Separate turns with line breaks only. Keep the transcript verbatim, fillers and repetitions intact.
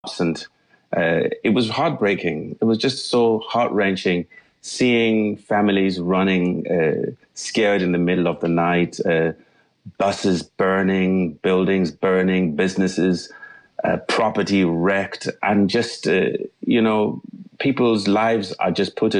absent. Uh, it was heartbreaking. It was just so heart wrenching seeing families running uh, scared in the middle of the night, uh, buses burning, buildings burning, businesses, uh, property wrecked, and just, uh, you know, people's lives are just put